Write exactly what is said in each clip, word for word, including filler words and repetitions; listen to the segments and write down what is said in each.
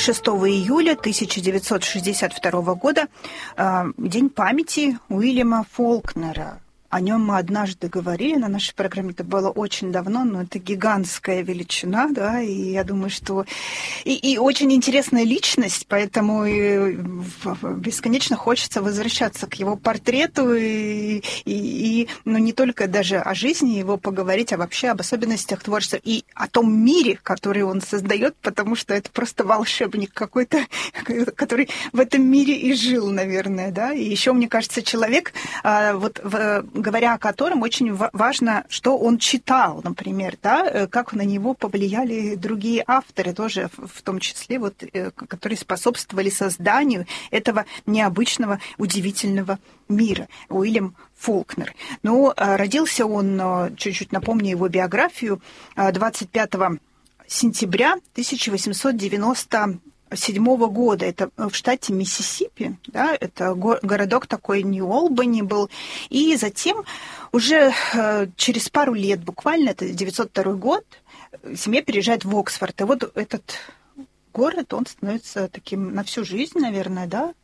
шестого июля тысяча девятьсот шестьдесят второго года, день памяти Уильяма Фолкнера. О нем мы однажды говорили на нашей программе, это было очень давно, но это гигантская величина, да, и я думаю, что... И, и очень интересная личность, поэтому и бесконечно хочется возвращаться к его портрету и, и, и ну, не только даже о жизни его поговорить, а вообще об особенностях творчества и о том мире, который он создает, потому что это просто волшебник какой-то, который в этом мире и жил, наверное, да, и еще, мне кажется, человек, вот в говоря о котором, очень важно, что он читал, например, да, как на него повлияли другие авторы, тоже в том числе, вот, которые способствовали созданию этого необычного, удивительного мира. Уильям Фолкнер. Ну, родился он, чуть-чуть напомню его биографию, двадцать пятого сентября тысяча восемьсот девяносто седьмого года. Это в штате Миссисипи, да, это городок такой Нью-Олбани был. И затем уже через пару лет, буквально, это девятьсот второй год, семья переезжает в Оксфорд. И вот этот город, он становится таким на всю жизнь, наверное, да,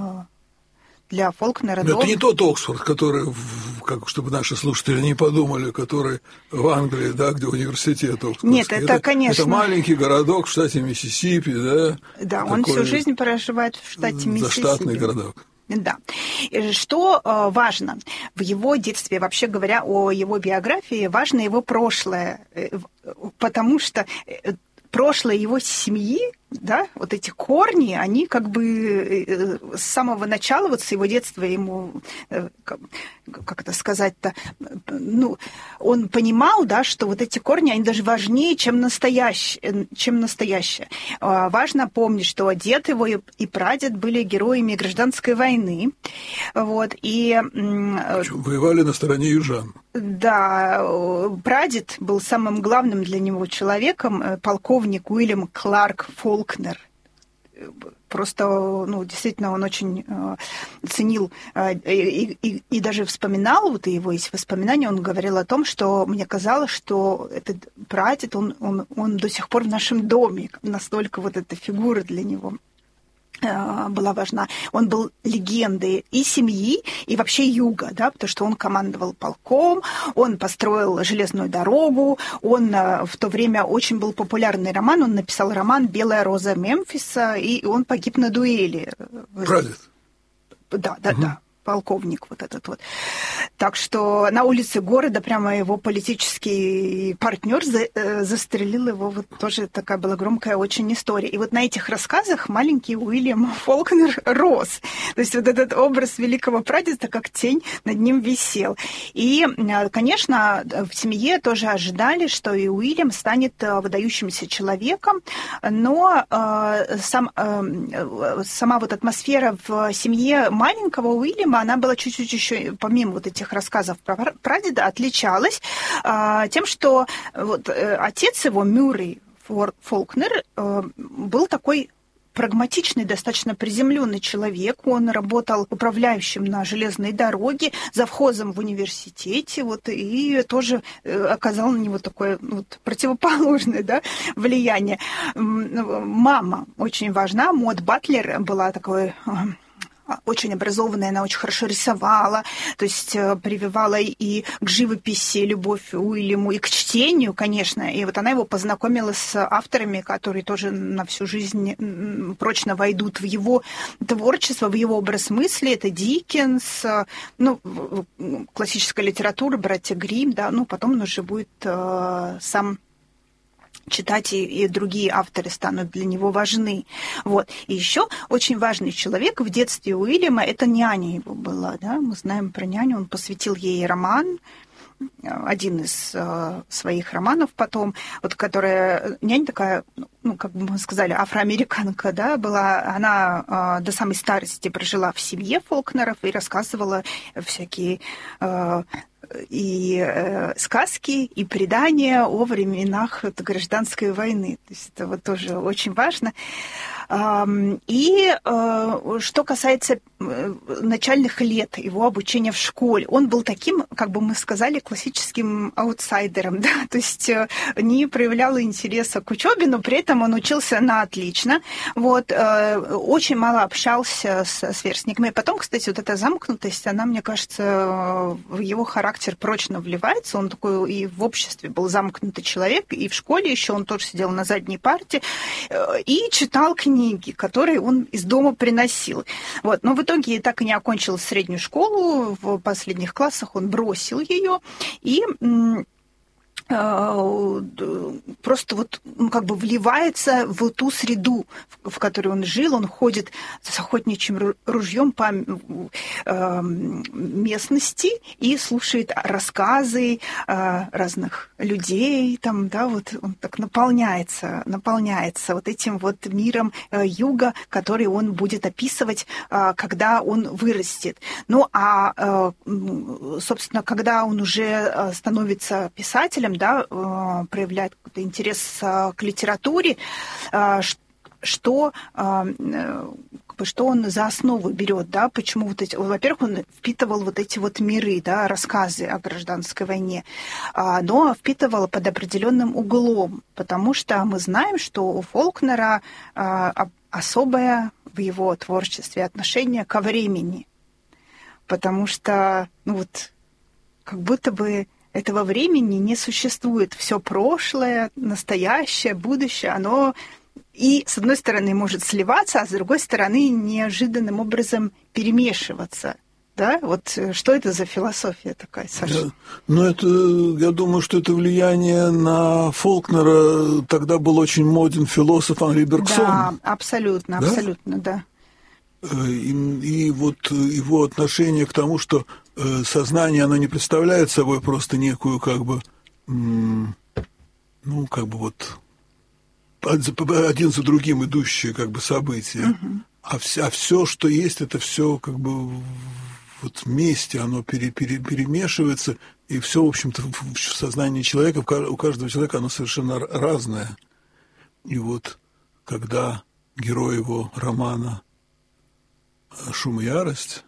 для Фолкнера. Но это не тот Оксфорд, который, как, чтобы наши слушатели не подумали, который в Англии, да, где университет Оксфордский. Нет, это, это, конечно... Это маленький городок в штате Миссисипи, да. Да, он всю жизнь проживает в штате Миссисипи. Заштатный городок. Да. Что важно в его детстве, вообще говоря о его биографии, важно его прошлое, потому что прошлое его семьи, да, вот эти корни, они как бы с самого начала, вот с его детства ему, как это сказать-то, ну, он понимал, да, что вот эти корни, они даже важнее, чем настоящее. Чем настоящее. Важно помнить, что дед его и прадед были героями гражданской войны, вот, и... Причем воевали на стороне южан. Да, прадед был самым главным для него человеком, полковник Уильям Кларк Фолкнер. Просто, ну, действительно, он очень э, ценил э, и, и, и даже вспоминал, вот и его есть воспоминания, он говорил о том, что мне казалось, что этот прадед, он, он, он до сих пор в нашем доме, настолько вот эта фигура для него была важна. Он был легендой и семьи, и вообще юга, да, потому что он командовал полком, он построил железную дорогу, он в то время очень был популярный роман, он написал роман «Белая роза Мемфиса», и он погиб на дуэли. Прадед. Да, да, угу. да. Полковник вот этот вот. Так что на улице города прямо его политический партнер за, застрелил его. Вот тоже такая была громкая очень история. И вот на этих рассказах маленький Уильям Фолкнер рос. То есть вот этот образ великого прадеда как тень над ним висел. И, конечно, в семье тоже ожидали, что и Уильям станет выдающимся человеком, но э, сам, э, сама вот атмосфера в семье маленького Уильяма, она была чуть-чуть еще, помимо вот этих рассказов про прадеда, отличалась а, тем, что вот, отец его, Мюррей Фолкнер, а, был такой прагматичный, достаточно приземленный человек. Он работал управляющим на железной дороге, завхозом в университете, вот, и тоже оказал на него такое вот, противоположное, да, влияние. Мама очень важна, Мод Батлер была такой... очень образованная, она очень хорошо рисовала, то есть прививала и к живописи любовь Уильяму, и к чтению, конечно. И вот она его познакомила с авторами, которые тоже на всю жизнь прочно войдут в его творчество, в его образ мысли. Это Диккенс, ну, классическая литература, братья Гримм, да, ну, потом он уже будет э, сам читать, и, и другие авторы станут для него важны. Вот. И еще очень важный человек в детстве Уильяма, это няня его была. Да? Мы знаем про няню, он посвятил ей роман, один из э, своих романов потом, вот, которая, няня такая, ну, как бы мы сказали, афроамериканка, да, была, она э, до самой старости прожила в семье Фолкнеров и рассказывала всякие... Э, и э, сказки, и предания о временах гражданской войны. То есть это вот тоже очень важно. И что касается начальных лет его обучения в школе, он был таким, как бы мы сказали, классическим аутсайдером, да? То есть не проявлял интереса к учебе, но при этом он учился на отлично, вот, очень мало общался с сверстниками. Потом, кстати, вот эта замкнутость, она, мне кажется, в его характер прочно вливается. Он такой и в обществе был замкнутый человек, и в школе еще он тоже сидел на задней парте и читал книги, которые он из дома приносил. Вот. Но в итоге так и не окончил среднюю школу. В последних классах он бросил ее и просто вот как бы вливается в ту среду, в которой он жил. Он ходит с охотничьим ружьем по местности и слушает рассказы разных людей. Там, да, вот он так наполняется, наполняется вот этим вот миром юга, который он будет описывать, когда он вырастет. Ну, а, собственно, когда он уже становится писателем, да, проявляет какой-то интерес к литературе, что, что он за основу берет, да, почему вот эти, во-первых, он впитывал вот эти вот миры, да, рассказы о гражданской войне, но впитывал под определенным углом, потому что мы знаем, что у Фолкнера особое в его творчестве отношение ко времени, потому что, ну вот, как будто бы этого времени не существует. Все прошлое, настоящее, будущее, оно и, с одной стороны, может сливаться, а с другой стороны, неожиданным образом перемешиваться. Да? Вот что это за философия такая, Саша? Я, ну, это, я думаю, что это влияние на Фолкнера. Тогда был очень моден философ Анри Бергсон. Да, абсолютно, да? абсолютно, да. И, и вот его отношение к тому, что сознание, оно не представляет собой просто некую, как бы, ну, как бы вот один за другим идущие, как бы, события. Uh-huh. А, вся, а все, что есть, это все, как бы, вот вместе, оно пере, пере, перемешивается, и все, в общем-то, в сознании человека, у каждого человека оно совершенно разное. И вот, когда герой его романа «Шум и ярость»,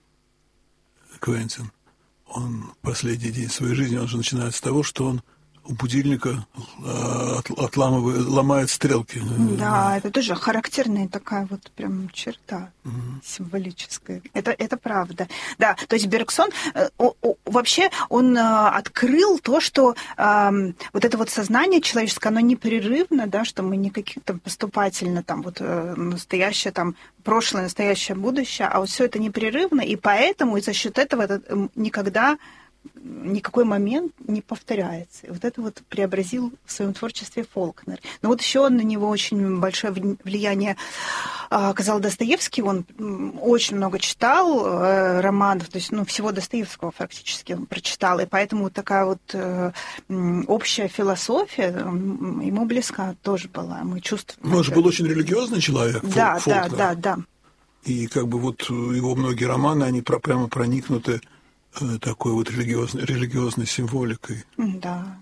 Квентин, он последний день своей жизни, он же начинает с того, что он у будильника отламывает, ломает стрелки. Да, это тоже характерная такая вот прям черта угу. символическая. Это, это правда. Да, то есть Бергсон о, о, вообще он открыл то, что э, вот это вот сознание человеческое, оно непрерывно, да, что мы не какие-то поступательно там вот настоящее там прошлое, настоящее, будущее, а вот все это непрерывно, и поэтому и за счет этого это никогда никакой момент не повторяется. И вот это вот преобразил в своем творчестве Фолкнер. Но вот еще на него очень большое влияние оказал Достоевский. Он очень много читал романов, то есть ну, всего Достоевского фактически он прочитал, и поэтому такая вот общая философия ему близка тоже была. Мы чувствуем. Он же был очень религиозный человек. Да, Фолкнер. да, да, да. И как бы вот его многие романы, они прямо проникнуты такой вот религиозной, религиозной символикой. Да.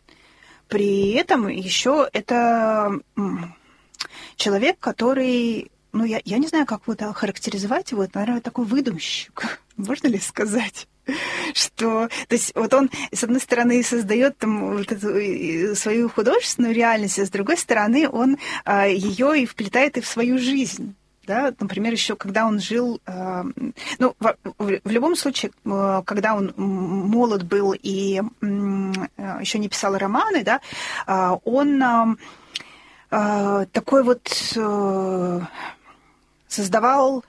При этом еще это человек, который, ну, я, я не знаю, как вот охарактеризовать его, это, наверное, такой выдумщик, можно ли сказать? Что, то есть, вот он, с одной стороны, создает там вот эту свою художественную реальность, а с другой стороны, он ее и вплетает и в свою жизнь. Да, например, еще когда он жил, э, ну, в, в любом случае, э, когда он молод был и э, еще не писал романы, да, э, он э, э, такой вот э, создавал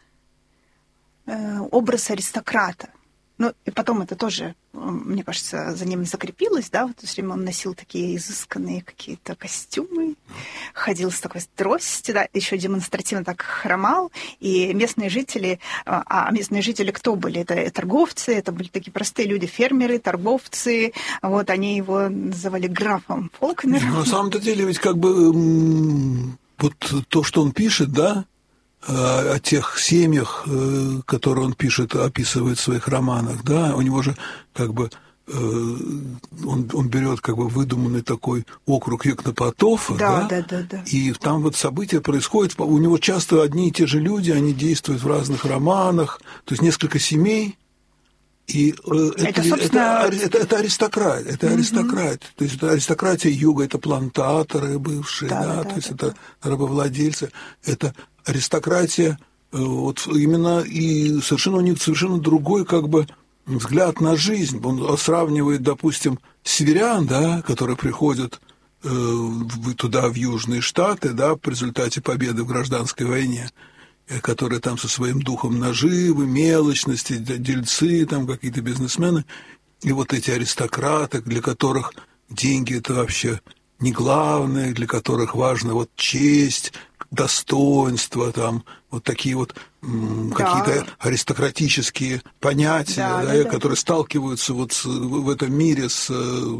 э, образ аристократа. Ну, и потом это тоже, мне кажется, за ним закрепилось, да, в то время он носил такие изысканные какие-то костюмы, ходил с такой тростью, да, еще демонстративно так хромал, и местные жители, а местные жители кто были? Это торговцы, это были такие простые люди, фермеры, торговцы, вот, они его называли графом Фолкнером. На самом-то деле ведь как бы вот то, что он пишет, да, о тех семьях, которые он пишет, описывает в своих романах, да, у него же как бы он, он берет как бы выдуманный такой округ Екнопотофа, да, да? Да, да, да. И там вот события происходят, у него часто одни и те же люди, они действуют в разных романах, то есть несколько семей. И это, это, собственно... это, это, это аристократ, это mm-hmm. аристократ, то есть это аристократия юга, это плантаторы бывшие, да, да, да то есть да, это да. рабовладельцы, это аристократия, вот именно, и совершенно у них совершенно другой как бы взгляд на жизнь. Он сравнивает, допустим, северян, да, которые приходят э, туда, в Южные Штаты, да, в результате победы в гражданской войне, э, которые там со своим духом наживы, мелочности, дельцы, там какие-то бизнесмены, и вот эти аристократы, для которых деньги – это вообще не главное, для которых важна вот честь, достоинство, там, вот такие вот м, да. какие-то аристократические понятия, да, да, да, которые да. сталкиваются вот с, в этом мире с,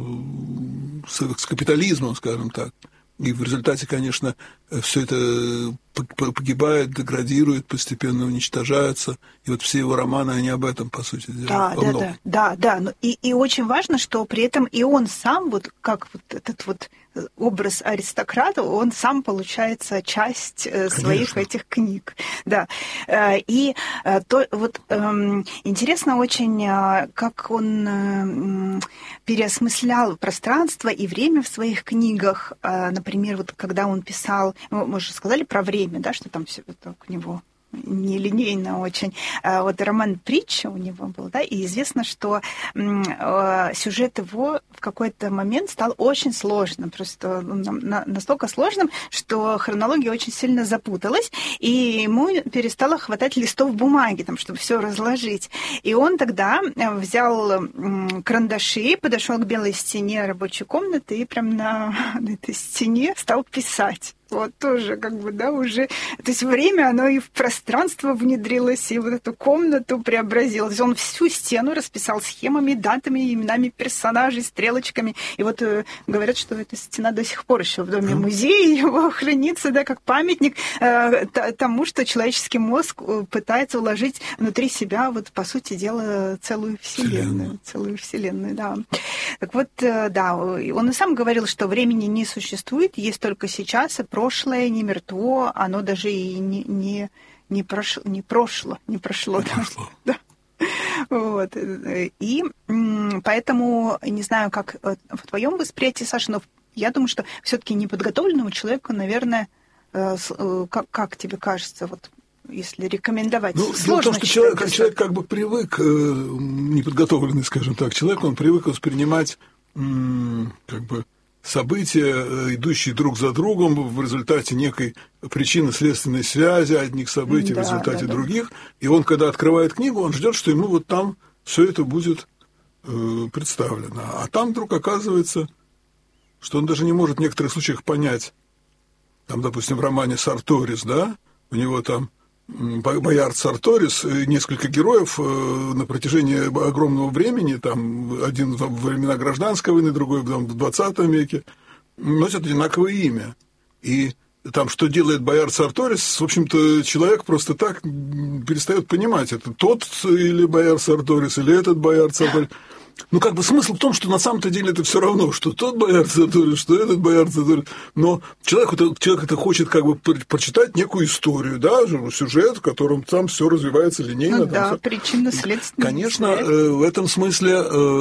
с, с капитализмом, скажем так. И в результате, конечно, все это погибает, деградирует, постепенно уничтожается. И вот все его романы, они об этом, по сути дела, да, да, да, да, да. Но и, и очень важно, что при этом и он сам, вот как вот этот вот образ аристократа, он сам, получается, часть Конечно. своих этих книг. Да. И то, вот, интересно очень, как он переосмыслял пространство и время в своих книгах. Например, вот когда он писал, мы уже сказали про время, да, что там все это у него нелинейно очень. Вот роман «Притча» у него был, да, и известно, что сюжет его в какой-то момент стал очень сложным, просто настолько сложным, что хронология очень сильно запуталась, и ему перестало хватать листов бумаги, там, чтобы все разложить. И он тогда взял карандаши, подошел к белой стене рабочей комнаты и прям на этой стене стал писать. Вот тоже, как бы, да, уже... То есть время, оно и в пространство внедрилось, и вот эту комнату преобразило. То есть он всю стену расписал схемами, датами, именами персонажей, стрелочками. И вот э, говорят, что эта стена до сих пор еще в доме музея, его хранится, да, как памятник э, тому, что человеческий мозг пытается уложить внутри себя, вот, по сути дела, целую вселенную. Вселенную. Целую вселенную, да. Так вот, э, да, он и сам говорил, что времени не существует, есть только сейчас, и прошлое не мертво, оно даже и не, не, не, прошло, не прошло, не прошло. Не да. прошло. Да. Вот. И поэтому, не знаю, как в твоем восприятии, Саша, но я думаю, что все-таки неподготовленному человеку, наверное, как, как тебе кажется, вот если рекомендовать, ну, сложно дело в том, что читать, человек, человек как бы привык, неподготовленный, скажем так, человек, он привык воспринимать как бы события, идущие друг за другом в результате некой причинно-следственной связи одних событий да, в результате да, других. Да. И он, когда открывает книгу, он ждет, что ему вот там все это будет э, представлено. А там вдруг оказывается, что он даже не может в некоторых случаях понять. Там, допустим, в романе «Сарторис», да, у него там Боярд Сарторис, несколько героев на протяжении огромного времени, там один во времена гражданской войны, другой там, в двадцатом веке, носят одинаковое имя. И там, что делает Боярд Сарторис, в общем-то, человек просто так перестает понимать, это тот или Боярд Сарторис, или этот Боярд Сарторис. Ну, как бы смысл в том, что на самом-то деле это все равно, что тот Боярд Сарторис, что этот Боярд Сарторис. Но человек это, человек это хочет как бы прочитать некую историю, да, сюжет, в котором там все развивается линейно. Ну, да, причинно-следственная. Конечно, в этом смысле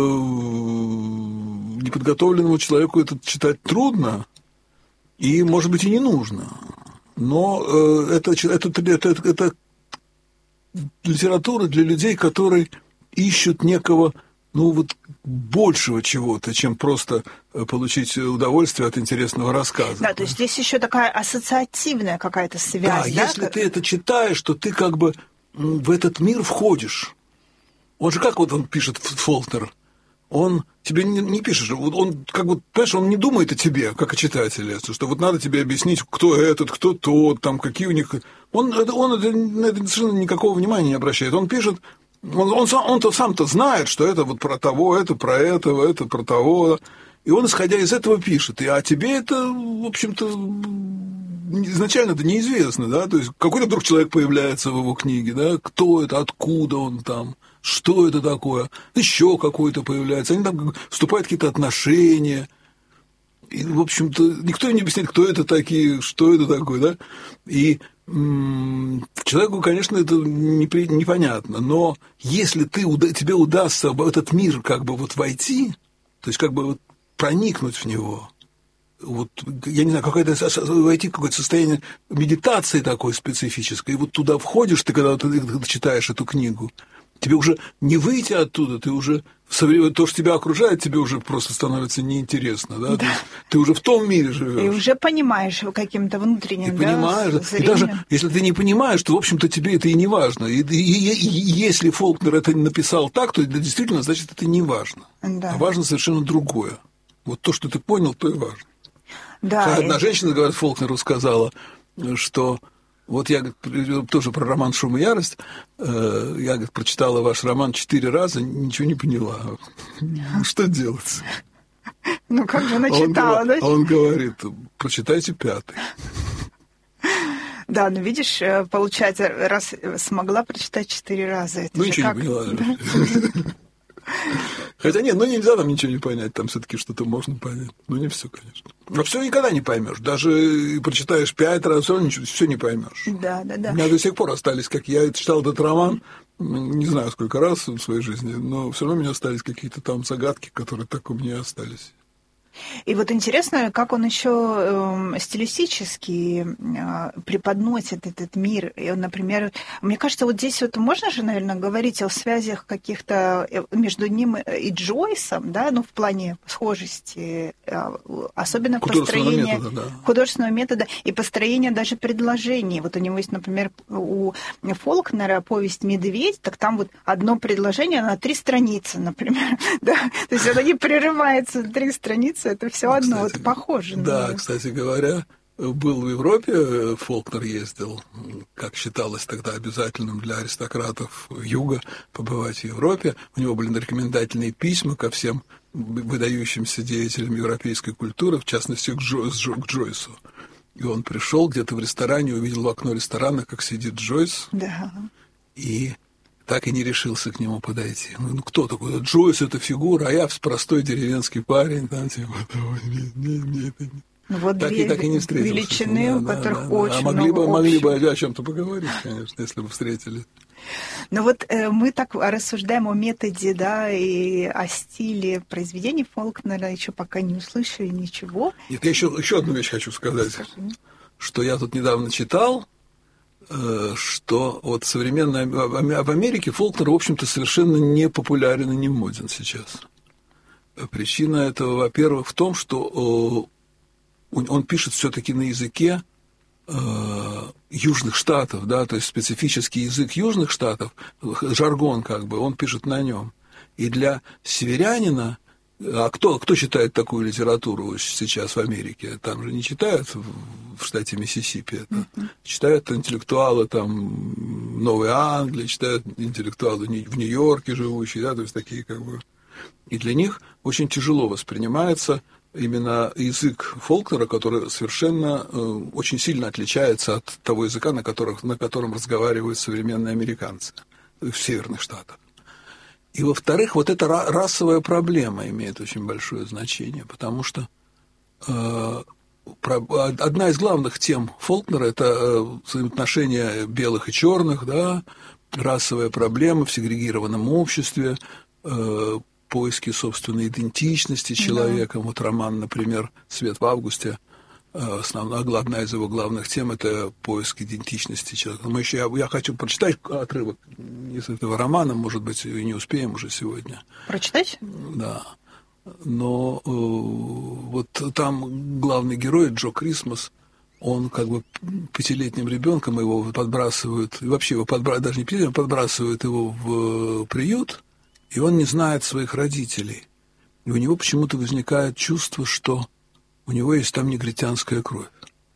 неподготовленному человеку это читать трудно и, может быть, и не нужно. Но это, это, это, это литература для людей, которые ищут некого... ну, вот большего чего-то, чем просто получить удовольствие от интересного рассказа. Да, то есть здесь еще такая ассоциативная какая-то связь. Да, да? если как... ты это читаешь, то ты как бы в этот мир входишь. Он же как вот он пишет, Фолкнер, он тебе не, не пишет, он как бы, понимаешь, он не думает о тебе, как о читателе, что вот надо тебе объяснить, кто этот, кто тот, там, какие у них... Он, он на это совершенно никакого внимания не обращает. Он пишет, Он, он, он-то сам-то знает, что это вот про того, это про этого, это про того. И он, исходя из этого, пишет. И, а тебе это, в общем-то, изначально-то неизвестно, да? То есть какой-то вдруг человек появляется в его книге, да? Кто это, откуда он там, что это такое, еще какое-то появляется, они там вступают в какие-то отношения. И, в общем-то, никто не объясняет, кто это такие, что это такое, да? И м- человеку, конечно, это непри- непонятно, но если ты, тебе удастся в этот мир как бы вот войти, то есть как бы вот проникнуть в него, вот, я не знаю, какое-то, войти в какое-то состояние медитации такой специфической, и вот туда входишь, ты когда ты читаешь эту книгу, тебе уже не выйти оттуда, ты уже то, что тебя окружает, тебе уже просто становится неинтересно, да? Да. Ты уже в том мире живешь. И уже понимаешь каким-то внутренним, и понимаешь, да, и даже если ты не понимаешь, то, в общем-то, тебе это и не важно. И, и, и, и если Фолкнер это написал так, то это действительно, значит, это не важно. Да. А важно совершенно другое. Вот то, что ты понял, то и важно. Да, Одна и... женщина, говорит, Фолкнеру сказала, что вот я, говорит, тоже про роман «Шум и ярость», я, говорит, прочитала ваш роман четыре раза, ничего не поняла. Что делать? Ну, как же она читала, он, да? А он говорит, прочитайте пятый. Да, ну, видишь, получается, раз смогла прочитать четыре раза. Это ну, же ничего как... не поняла. Хотя нет, ну нельзя там ничего не понять, там все-таки что-то можно понять. Ну, не все, конечно. Но все никогда не поймешь. Даже прочитаешь пять раз, все равно ничего, все не поймешь. Да, да, да. У меня до сих пор остались, как я читал этот роман, не знаю, сколько раз в своей жизни, но все равно у меня остались какие-то там загадки, которые так у меня остались. И вот интересно, как он еще э, стилистически э, преподносит этот мир. И он, например, мне кажется, вот здесь вот можно же, наверное, говорить о связях каких-то между ним и Джойсом, да, ну, в плане схожести, э, особенно построения метода, да. художественного метода и построения даже предложений. Вот у него есть, например, у Фолкнера повесть «Медведь», так там вот одно предложение на три страницы, например, да, то есть оно не прерывается три страницы. Это все одно, кстати, вот похоже. Да, на... кстати говоря, был в Европе, Фолкнер ездил, как считалось тогда обязательным для аристократов Юга побывать в Европе. У него были рекомендательные письма ко всем выдающимся деятелям европейской культуры, в частности, к, Джо, к Джойсу. И он пришел где-то в ресторане, увидел в окно ресторана, как сидит Джойс. Да. И... так и не решился к нему подойти. Ну, кто такой? Джойс — это фигура, а я простой деревенский парень, там, типа, не, не, не, это не. Вот так, две и, так и не встретился. величины, у да, которых да, да, очень да. А могли много бы, могли бы общего. о чем-то поговорить, конечно, если бы встретились. Ну вот э, мы так рассуждаем о методе, да, и о стиле произведений Фолкнера, еще пока не услышали ничего. Нет, я еще, еще одну вещь хочу сказать, Скажи. Что я тут недавно читал, что вот современная... В Америке Фолкнер, в общем-то, совершенно не популярен и не моден сейчас. Причина этого, во-первых, в том, что он пишет все-таки на языке Южных Штатов, да, то есть специфический язык Южных Штатов, жаргон как бы, он пишет на нем. И для северянина, а кто, кто читает такую литературу сейчас в Америке? Там же не читают в штате Миссисипи это. Mm-hmm. Читают интеллектуалы там Новой Англии, читают интеллектуалы в Нью-Йорке живущие, да, то есть такие как бы... И для них очень тяжело воспринимается именно язык Фолкнера, который совершенно э, очень сильно отличается от того языка, на, которых, на котором разговаривают современные американцы в Северных Штатах. И, во-вторых, вот эта расовая проблема имеет очень большое значение, потому что э, про, одна из главных тем Фолкнера – это э, взаимоотношения белых и черных, да, расовая проблема в сегрегированном обществе, э, поиски собственной идентичности человека. Да. Вот роман, например, «Свет в августе», основная, одна из его главных тем – это поиск идентичности человека. Мы еще, я, я хочу прочитать отрывок из этого романа, может быть, и не успеем уже сегодня. Прочитать? Да. Но э, вот там главный герой Джо Крисмас, он как бы пятилетним ребенком его подбрасывают, и вообще его подбрасывают, даже не пятилетним, подбрасывают его в приют, и он не знает своих родителей. И у него почему-то возникает чувство, что у него есть там негритянская кровь.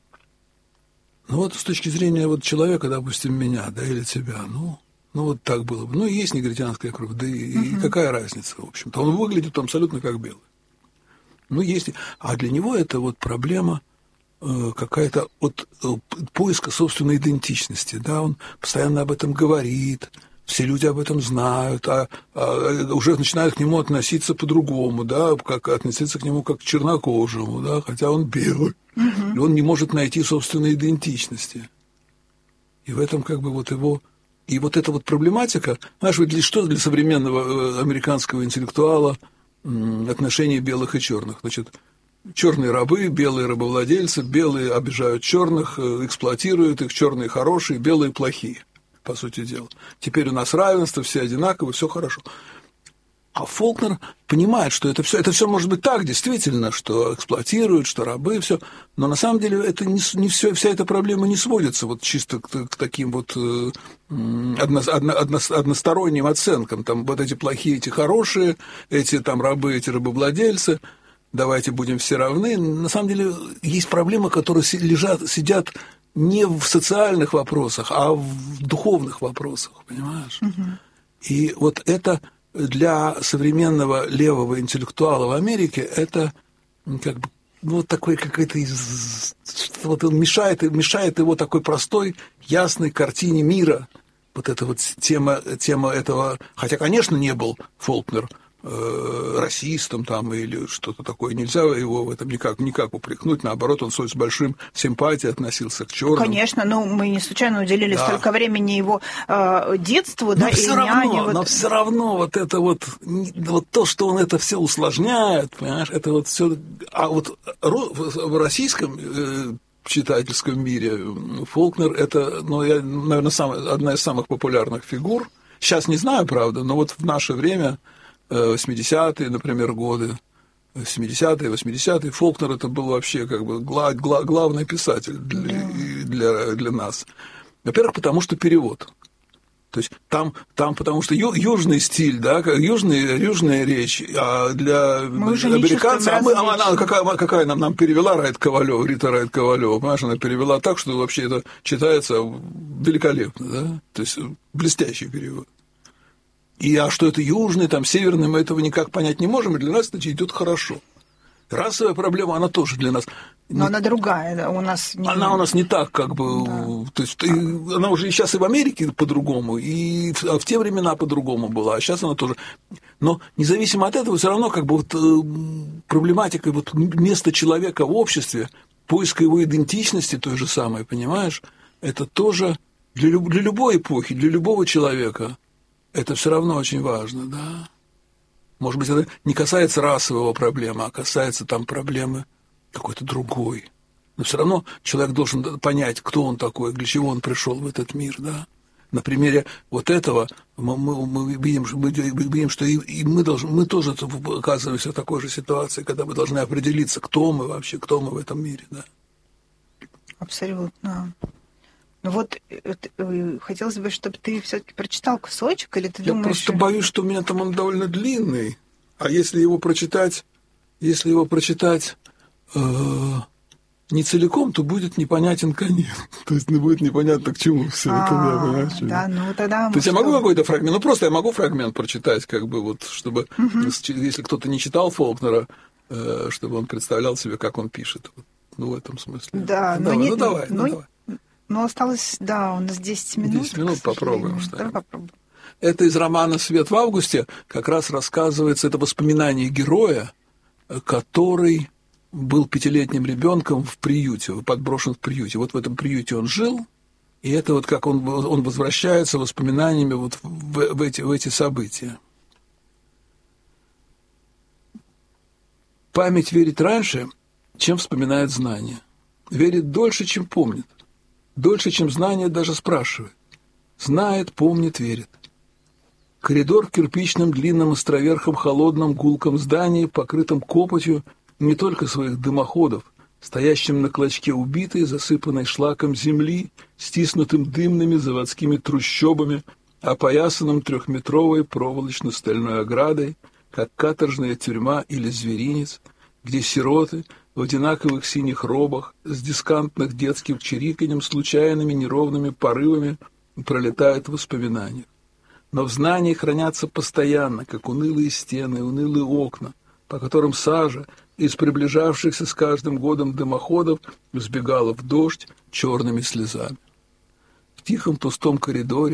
Ну вот с точки зрения вот человека, допустим, меня, да, или тебя, ну, ну вот так было бы. Ну, есть негритянская кровь, да и, uh-huh. и какая разница, в общем-то. Он выглядит абсолютно как белый. Ну, есть... А для него это вот проблема э, какая-то от э, поиска собственной идентичности, да, он постоянно об этом говорит, все люди об этом знают, а, а уже начинают к нему относиться по-другому, да, как относиться к нему как к чернокожему, да, хотя он белый, угу. И он не может найти собственной идентичности. И в этом как бы вот его... И вот эта вот проблематика, знаешь, вот для, что для современного американского интеллектуала отношения белых и черных? Значит, черные рабы, белые рабовладельцы, белые обижают черных, эксплуатируют их, черные хорошие, белые плохие, по сути дела. Теперь у нас равенство, все одинаковые, все хорошо. А Фолкнер понимает, что это все, это все может быть так, действительно, что эксплуатируют, что рабы, все. Но на самом деле это не, не все, вся эта проблема не сводится вот чисто к, к таким вот э, одно, одно, одно, односторонним оценкам. Там вот эти плохие, эти хорошие, эти там рабы, эти рабовладельцы. Давайте будем все равны. На самом деле есть проблемы, которые лежат, сидят не в социальных вопросах, а в духовных вопросах, понимаешь? Угу. И вот это... Для современного левого интеллектуала в Америке это как бы ну, вот такой какой-то из... вот он мешает, мешает его такой простой, ясной картине мира. Вот эта вот тема, тема этого... Хотя, конечно, не был Фолкнер э, расистом там или что-то такое. Нельзя его в этом никак, никак упрекнуть. Наоборот, он с большим симпатией относился к черным. Конечно, но мы не случайно уделили да. столько времени его э, детству, но да, все и равно, няне. Вот... Но все равно вот это вот, вот то, что он это все усложняет, понимаешь, это вот все... А вот в российском э, читательском мире Фолкнер это, ну, я, наверное, сам, одна из самых популярных фигур. Сейчас не знаю, правда, но вот в наше время... восьмидесятые, например, годы, семидесятые, восьмидесятые, Фолкнер это был вообще как бы гла- гла- главный писатель для, для, для нас. Во-первых, потому что перевод. То есть там, там потому что ю, южный стиль, да, южный, южная речь, а для американцев... А мы, а она, какая, какая нам, нам перевела Райт Ковалёва, Рита Райт Ковалёва, понимаешь, она перевела так, что вообще это читается великолепно, да, то есть блестящий перевод. И а что это южный, там, северный, мы этого никак понять не можем, и для нас это идет хорошо. Расовая проблема, она тоже для нас... Но не... она другая, да, у нас... Не... Она у нас не так, как бы... Да. То есть, и, она уже и сейчас и в Америке по-другому, и в, в те времена по-другому была, а сейчас она тоже... Но независимо от этого, все равно как бы вот проблематика вот, места человека в обществе, поиска его идентичности той же самой, понимаешь, это тоже для, люб... для любой эпохи, для любого человека... Это все равно очень важно, да. Может быть, это не касается расового проблемы, а касается там проблемы какой-то другой. Но все равно человек должен понять, кто он такой, для чего он пришел в этот мир, да. На примере вот этого мы, мы, мы, видим, мы видим, что и, и мы, должны, мы тоже оказываемся в такой же ситуации, когда мы должны определиться, кто мы вообще, кто мы в этом мире, да. Абсолютно. Ну вот, хотелось бы, чтобы ты все-таки прочитал кусочек, или ты Я думаешь... Я просто боюсь, что у меня там он довольно длинный, а если его прочитать, если его прочитать э, не целиком, то будет непонятен конец. То есть не будет непонятно, к чему все это, да, понимаешь? Да, ну тогда... То есть я могу какой-то фрагмент, ну просто я могу фрагмент прочитать, как бы вот, чтобы, если кто-то не читал Фолкнера, чтобы он представлял себе, как он пишет. Ну, в этом смысле. Да, ну, но давай, ну, давай, ну, давай. Ну, осталось, да, у нас десять минут. десять минут попробуем. Что Давай попробуем. Это из романа «Свет в августе» как раз рассказывается, это воспоминание героя, который был пятилетним ребенком в приюте, подброшен в приюте. Вот в этом приюте он жил, и это вот как он, он возвращается воспоминаниями вот в, в, эти, в эти события. Память верит раньше, чем вспоминает знание. Верит дольше, чем помнит. Дольше, чем знание, даже спрашивает. Знает, помнит, верит. Коридор в кирпичном, длинном, островерхом, холодном, гулком здании, покрытом копотью не только своих дымоходов, стоящим на клочке убитой, засыпанной шлаком земли, стиснутым дымными заводскими трущобами, опоясанным трехметровой проволочно-стальной оградой, как каторжная тюрьма или зверинец, где сироты в одинаковых синих робах, с дискантных детским чириканьем, случайными неровными порывами пролетают воспоминания. Но в знании хранятся постоянно, как унылые стены, унылые окна, по которым сажа из приближавшихся с каждым годом дымоходов взбегала в дождь черными слезами. В тихом пустом коридоре, в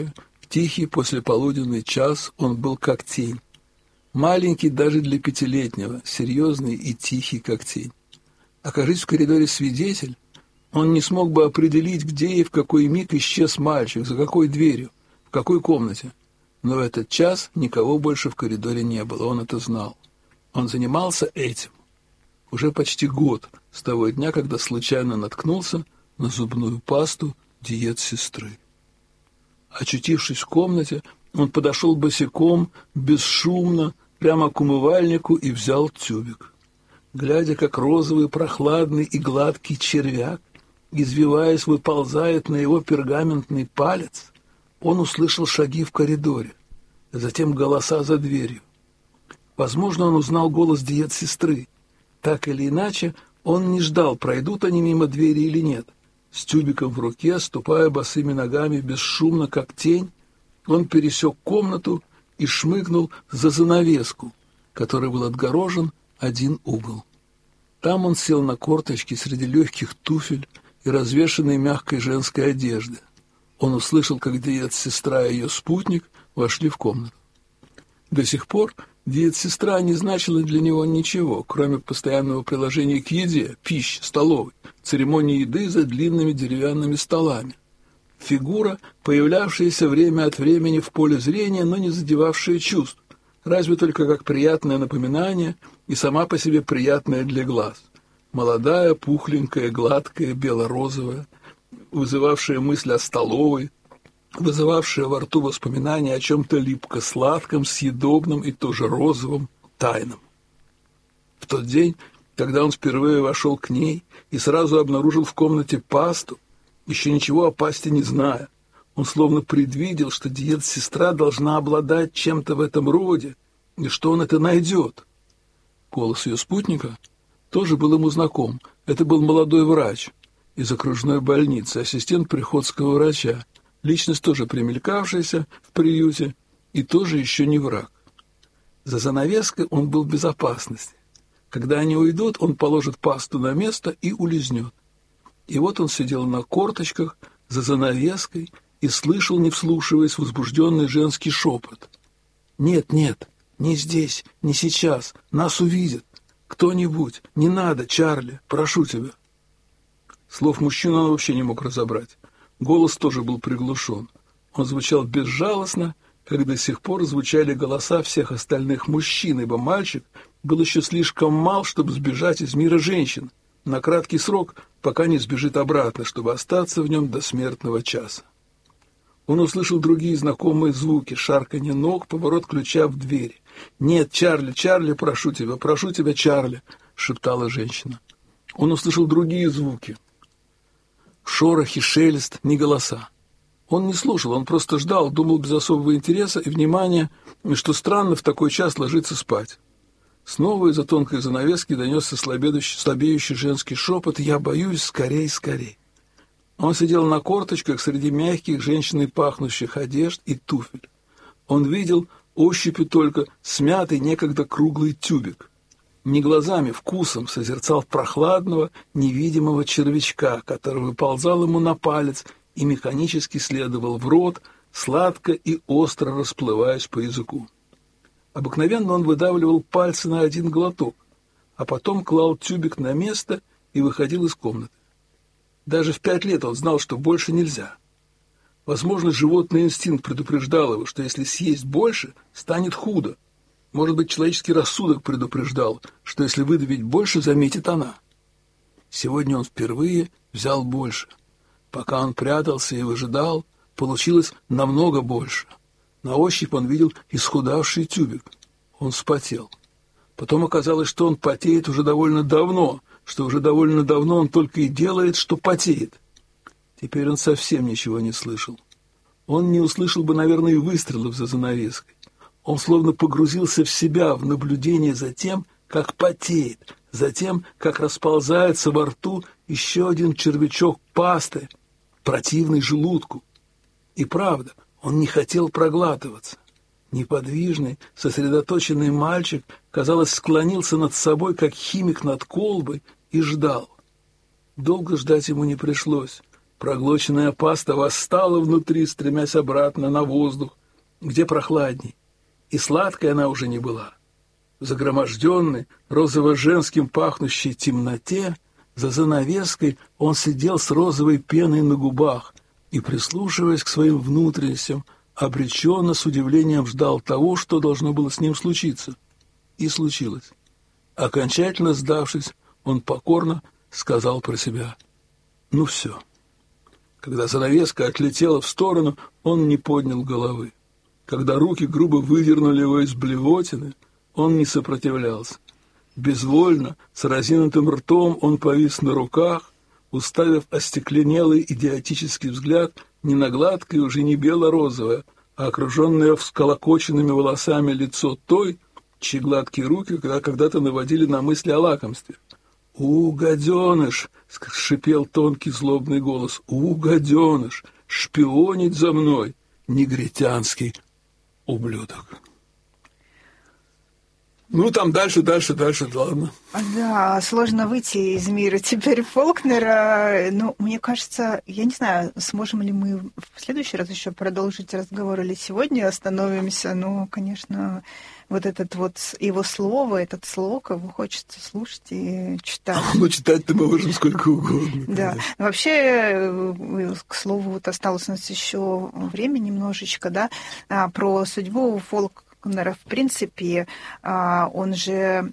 тихий послеполуденный час он был как тень. Маленький даже для пятилетнего, серьезный и тихий, как тень. Окажись в коридоре свидетель, он не смог бы определить, где и в какой миг исчез мальчик, за какой дверью, в какой комнате. Но в этот час никого больше в коридоре не было, он это знал. Он занимался этим уже почти год, с того дня, когда случайно наткнулся на зубную пасту диет сестры. Очутившись в комнате, он подошел босиком, бесшумно, прямо к умывальнику и взял тюбик. Глядя, как розовый, прохладный и гладкий червяк, извиваясь, выползает на его пергаментный палец, он услышал шаги в коридоре, затем голоса за дверью. Возможно, он узнал голос диет-сестры. Так или иначе, он не ждал, пройдут они мимо двери или нет. С тюбиком в руке, ступая босыми ногами, бесшумно, как тень, он пересек комнату и шмыгнул за занавеску, которой был отгорожен один угол. Там он сел на корточки среди легких туфель и развешанной мягкой женской одежды. Он услышал, как диет-сестра и ее спутник вошли в комнату. До сих пор диет-сестра не значила для него ничего, кроме постоянного приложения к еде, пище, столовой, церемонии еды за длинными деревянными столами. Фигура, появлявшаяся время от времени в поле зрения, но не задевавшая чувств, разве только как приятное напоминание и сама по себе приятная для глаз. Молодая, пухленькая, гладкая, бело-розовая, вызывавшая мысль о столовой, вызывавшая во рту воспоминания о чем-то липко-сладком, съедобном и тоже розовом, тайном. В тот день, когда он впервые вошел к ней и сразу обнаружил в комнате пасту, еще ничего о пасте не зная, он словно предвидел, что диет-сестра должна обладать чем-то в этом роде, и что он это найдет. Голос ее спутника тоже был ему знаком. Это был молодой врач из окружной больницы, ассистент приходского врача, личность тоже примелькавшаяся в приюте и тоже еще не враг. За занавеской он был в безопасности. Когда они уйдут, он положит пасту на место и улизнет. И вот он сидел на корточках за занавеской и слышал, не вслушиваясь, возбужденный женский шепот. «Нет, нет, не здесь, не сейчас, нас увидят. Кто-нибудь, не надо, Чарли, прошу тебя». Слов мужчины он вообще не мог разобрать. Голос тоже был приглушен. Он звучал безжалостно, как до сих пор звучали голоса всех остальных мужчин, ибо мальчик был еще слишком мал, чтобы сбежать из мира женщин, на краткий срок, пока не сбежит обратно, чтобы остаться в нем до смертного часа. Он услышал другие знакомые звуки, шарканье ног, поворот ключа в двери. «Нет, Чарли, Чарли, прошу тебя, прошу тебя, Чарли!» — шептала женщина. Он услышал другие звуки. Шорохи, шелест, не голоса. Он не слушал, он просто ждал, думал без особого интереса и внимания, что странно в такой час ложиться спать. Снова из-за тонкой занавески донесся слабеющий, слабеющий женский шепот: «Я боюсь, скорей, скорей». Он сидел на корточках среди мягких, женщиной пахнущих одежд и туфель. Он видел ощупью только смятый некогда круглый тюбик. Не глазами, вкусом созерцал прохладного, невидимого червячка, который выползал ему на палец и механически следовал в рот, сладко и остро расплываясь по языку. Обыкновенно он выдавливал пальцы на один глоток, а потом клал тюбик на место и выходил из комнаты. Даже в пять лет он знал, что больше нельзя. Возможно, животный инстинкт предупреждал его, что если съесть больше, станет худо. Может быть, человеческий рассудок предупреждал, что если выдавить больше, заметит она. Сегодня он впервые взял больше. Пока он прятался и выжидал, получилось намного больше. На ощупь он видел исхудавший тюбик. Он вспотел. Потом оказалось, что он потеет уже довольно давно, что уже довольно давно он только и делает, что потеет. Теперь он совсем ничего не слышал. Он не услышал бы, наверное, и выстрелов за занавеской. Он словно погрузился в себя, в наблюдение за тем, как потеет, за тем, как расползается во рту еще один червячок пасты, противный желудку. И правда, он не хотел проглатываться. Неподвижный, сосредоточенный мальчик, казалось, склонился над собой, как химик над колбой, и ждал. Долго ждать ему не пришлось. Проглоченная паста восстала внутри, стремясь обратно на воздух, где прохладней, и сладкой она уже не была. В загроможденной, розово-женским пахнущей темноте, за занавеской он сидел с розовой пеной на губах и, прислушиваясь к своим внутренностям, обреченно с удивлением ждал того, что должно было с ним случиться. И случилось. Окончательно сдавшись, он покорно сказал про себя: «Ну все». Когда занавеска отлетела в сторону, он не поднял головы. Когда руки грубо выдернули его из блевотины, он не сопротивлялся. Безвольно, с разинутым ртом он повис на руках, уставив остекленелый идиотический взгляд не на гладкое, уже не бело-розовое, а окруженное всколокоченными волосами лицо той, чьи гладкие руки когда-то наводили на мысли о лакомстве. «У, гаденыш!» — шипел тонкий злобный голос. «У, гаденыш! Шпионить за мной! Негритянский ублюдок!» Ну, там дальше, дальше, дальше, ладно. Да, сложно выйти из мира теперь Фолкнера. Ну, мне кажется, я не знаю, сможем ли мы в следующий раз еще продолжить разговор или сегодня остановимся. Ну, конечно, вот этот вот его слово, этот слог, его хочется слушать и читать. Ну, читать-то мы можем сколько угодно. Да. Вообще, к слову, вот осталось у нас еще время немножечко, да, про судьбу Фолкнера. В принципе, он же,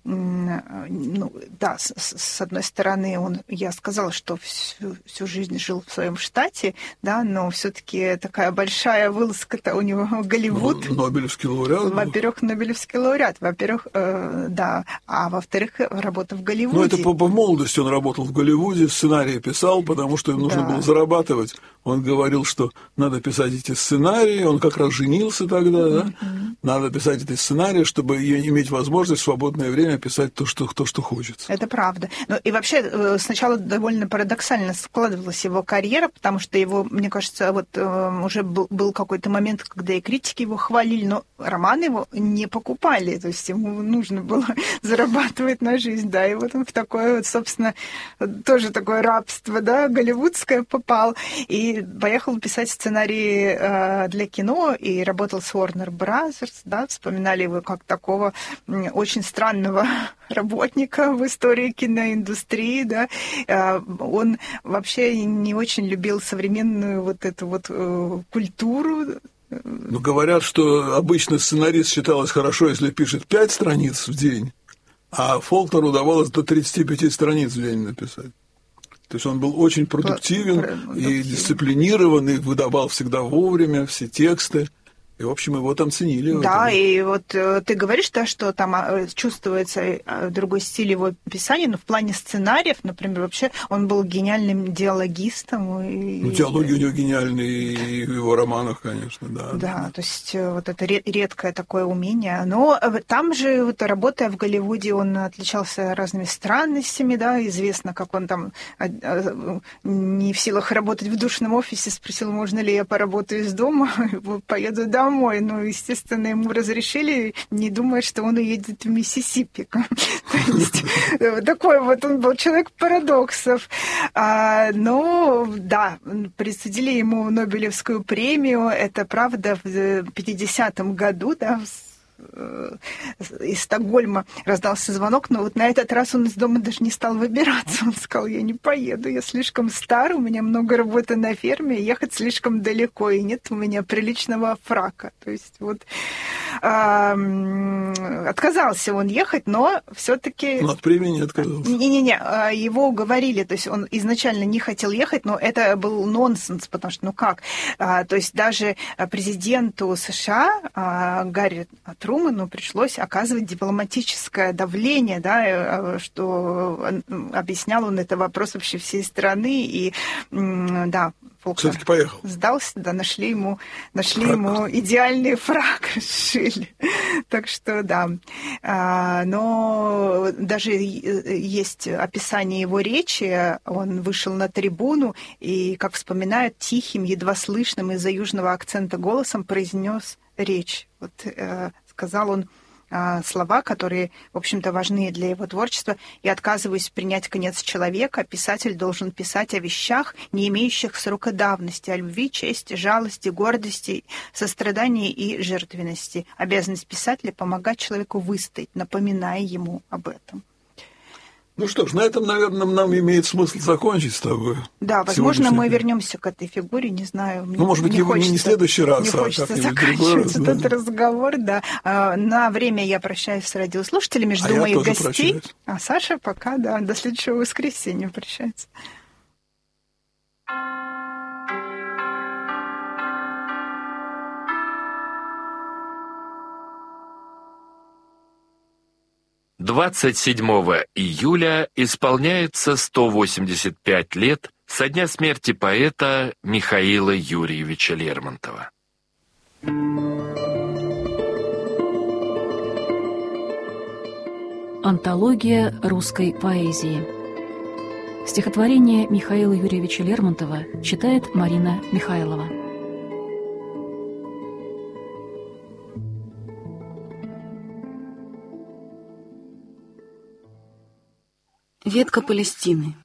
ну, да, с, с одной стороны, он, я сказала, что всю, всю жизнь жил в своем штате, да, но все-таки такая большая вылазка-то у него в Голливуд. Ну, Нобелевский лауреат. Во-первых, Нобелевский лауреат, во-первых, э, да, а во-вторых, работа в Голливуде. Ну, это по, по молодости он работал в Голливуде, сценарии писал, потому что ему нужно да. было зарабатывать. Он говорил, что надо писать эти сценарии, он как раз женился тогда, да, mm-hmm. надо писать эти сценарии, чтобы иметь возможность в свободное время писать то, что, то, что хочется. Это правда. Ну, и вообще, сначала довольно парадоксально складывалась его карьера, потому что его, мне кажется, вот уже был, был какой-то момент, когда и критики его хвалили, но романы его не покупали, то есть ему нужно было зарабатывать на жизнь, да, и вот он в такое вот, собственно, тоже такое рабство, да, голливудское попал, и поехал писать сценарии э, для кино, и работал с Warner Brothers, да, вспоминали его как такого очень странного работника в истории киноиндустрии, да. Э, он вообще не очень любил современную вот эту вот э, культуру. Ну, говорят, что обычно сценарист считалось хорошо, если пишет пять страниц в день, а Фолкнеру удавалось до тридцати пяти страниц в день написать. То есть он был очень продуктивен, продуктивен и дисциплинирован, и выдавал всегда вовремя все тексты. И, в общем, его там ценили. Да, и вот ты говоришь, да, что там чувствуется другой стиль его писания, но в плане сценариев, например, вообще он был гениальным диалогистом. И... Ну, диалоги у него гениальные, и в его романах, конечно, да. Да, да, то есть вот это редкое такое умение. Но там же, вот, работая в Голливуде, он отличался разными странностями, да, известно, как он там не в силах работать в душном офисе, спросил, можно ли я поработаю из дома, поеду домой. Домой. Ну, естественно, ему разрешили, не думая, что он уедет в Миссисипи. То есть такой вот он был человек парадоксов. Но, да, присудили ему Нобелевскую премию. Это правда в пятидесятом году, да, из Стокгольма раздался звонок, но вот на этот раз он из дома даже не стал выбираться. Он сказал, я не поеду, я слишком стар, у меня много работы на ферме, ехать слишком далеко, и нет у меня приличного фрака. То есть вот э, отказался он ехать, но все-таки... Но от премии не отказался. Не-не-не, его уговорили, то есть он изначально не хотел ехать, но это был нонсенс, потому что, ну как, то есть даже президенту США Гарри Трумэну пришлось оказывать дипломатическое давление, да, что объяснял он это вопрос вообще всей страны, и да, Фолкнер все-таки поехал. Сдался, да, нашли ему, нашли ему идеальный фрак, сшили. Так что, да. Но даже есть описание его речи, он вышел на трибуну и, как вспоминают, тихим, едва слышным из-за южного акцента голосом произнес речь. Вот сказал он э, слова, которые, в общем-то, важны для его творчества. «Я отказываюсь принять конец человека. Писатель должен писать о вещах, не имеющих срока давности, о любви, чести, жалости, гордости, сострадании и жертвенности. Обязанность писателя — помогать человеку выстоять, напоминая ему об этом». Ну что ж, на этом, наверное, нам имеет смысл закончить с тобой. Да, возможно, мы вернемся к этой фигуре, не знаю. Ну, может быть, не, хочется, не в следующий раз, не а хочется заканчивать раз, этот да. разговор, да. На время я прощаюсь с радиослушателями, жду а моих гостей. Прощаюсь. А Саша пока, да, до следующего воскресенья прощается. двадцать седьмого июля исполняется сто восемьдесят пять лет со дня смерти поэта Михаила Юрьевича Лермонтова. Антология русской поэзии. Стихотворение Михаила Юрьевича Лермонтова читает Марина Михайлова. Ветка Палестины.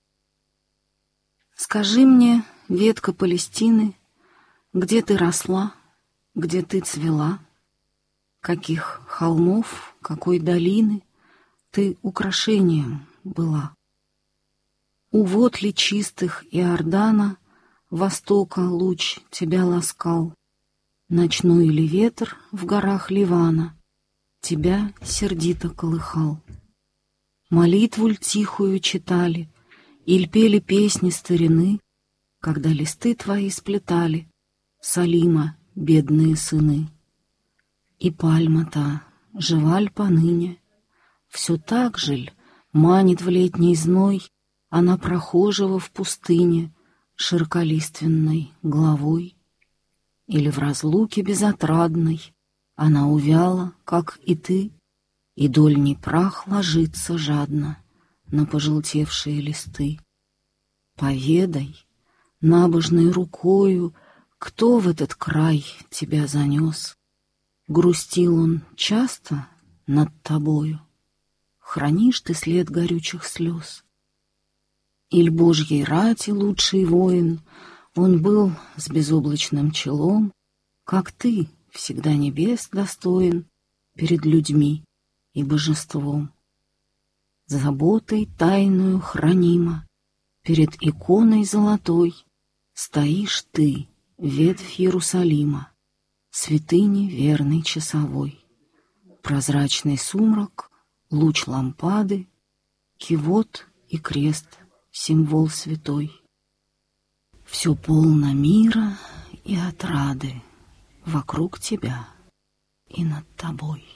Скажи мне, ветка Палестины, где ты росла, где ты цвела, каких холмов, какой долины ты украшением была? У вод ли чистых Иордана востока луч тебя ласкал, ночной ли ветер в горах Ливана тебя сердито колыхал? Молитву ль тихую читали, иль пели песни старины, когда листы твои сплетали Салима бедные сыны? И пальма та, жива ль поныне, все так же ль манит в летний зной она прохожего в пустыне широколиственной главой? Или в разлуке безотрадной она увяла, как и ты, и дольний прах ложится жадно на пожелтевшие листы? Поведай, набожной рукою, кто в этот край тебя занес? Грустил он часто над тобою? Хранишь ты след горючих слез? Иль Божьей рати лучший воин, он был с безоблачным челом, как ты, всегда небес достоин перед людьми и божеством. Заботой тайную хранима перед иконой золотой стоишь ты, ветвь Иерусалима, святыни верный часовой. Прозрачный сумрак, луч лампады, кивот и крест, символ святой. Все полно мира и отрады вокруг тебя и над тобой.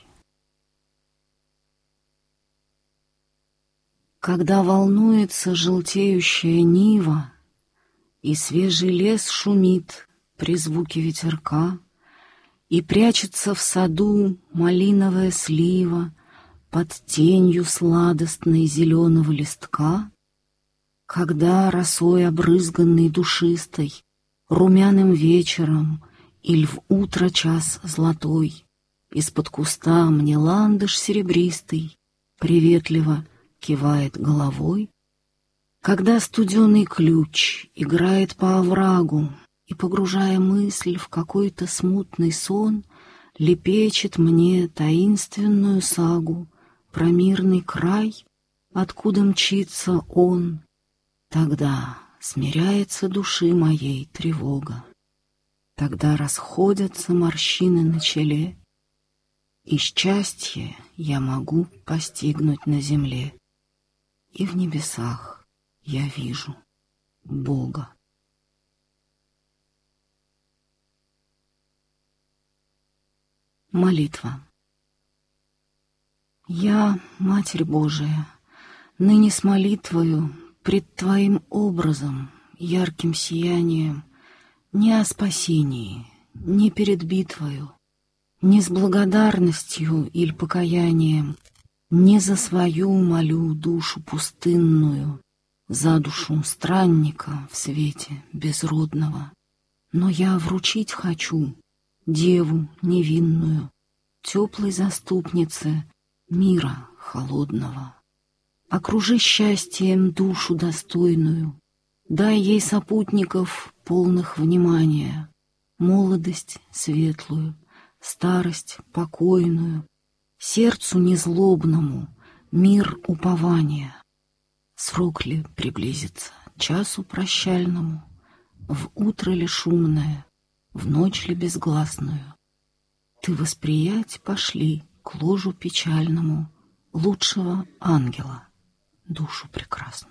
Когда волнуется желтеющая нива, и свежий лес шумит при звуке ветерка, и прячется в саду малиновая слива под тенью сладостной зеленого листка, когда росой обрызганный душистой, румяным вечером иль в утро час золотой, из-под куста мне ландыш серебристый приветливо кивает головой, когда студеный ключ играет по оврагу и, погружая мысль в какой-то смутный сон, лепечет мне таинственную сагу про мирный край, откуда мчится он, тогда смиряется души моей тревога, тогда расходятся морщины на челе, и счастье я могу постигнуть на земле. И в небесах я вижу Бога. Молитва. Я, Матерь Божия, ныне с молитвою пред Твоим образом, ярким сиянием, не о спасении, не перед битвою, не с благодарностью или покаянием, не за свою молю душу пустынную, за душу странника в свете безродного, но я вручить хочу деву невинную, теплой заступнице мира холодного. Окружи счастьем душу достойную, дай ей сопутников полных внимания, молодость светлую, старость покойную, сердцу незлобному мир упования. Срок ли приблизится часу прощальному, в утро ли шумное, в ночь ли безгласную? Ты восприять пошли к ложу печальному лучшего ангела, душу прекрасную.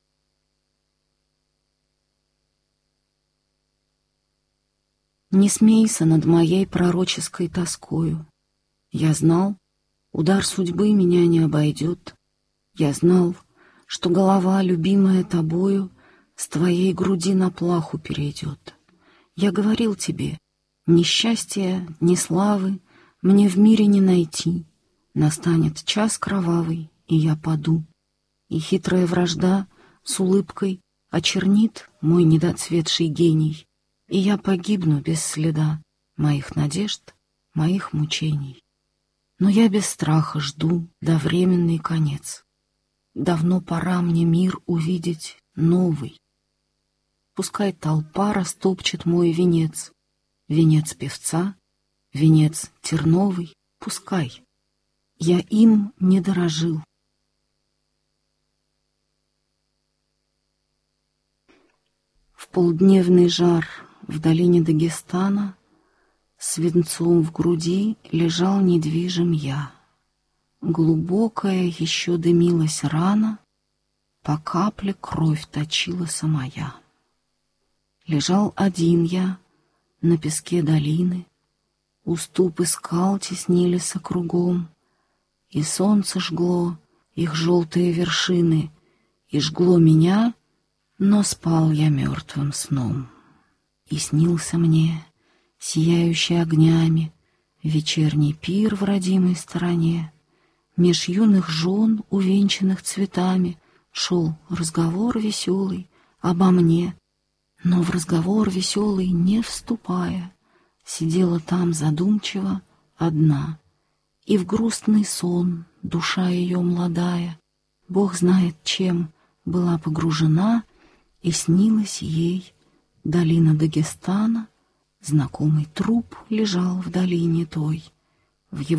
Не смейся над моей пророческой тоскою. Я знал, удар судьбы меня не обойдет. Я знал, что голова, любимая тобою, с твоей груди на плаху перейдет. Я говорил тебе, ни счастья, ни славы мне в мире не найти. Настанет час кровавый, и я паду. И хитрая вражда с улыбкой очернит мой недоцветший гений, и я погибну без следа моих надежд, моих мучений. Но я без страха жду довременный конец. Давно пора мне мир увидеть новый. Пускай толпа растопчет мой венец, венец певца, венец терновый, пускай. Я им не дорожил. В полдневный жар в долине Дагестана свинцом в груди лежал недвижим я. Глубокая еще дымилась рана, по капле кровь точила самая. Лежал один я на песке долины, уступы скал теснились кругом, и солнце жгло их желтые вершины, и жгло меня, но спал я мертвым сном. И снился мне, сияющий огнями, вечерний пир в родимой стороне. Меж юных жен, увенчанных цветами, шел разговор веселый обо мне. Но в разговор веселый не вступая, сидела там задумчиво одна. И в грустный сон душа ее молодая, Бог знает чем, была погружена, и снилась ей долина Дагестана, знакомый труп лежал в долине той. В его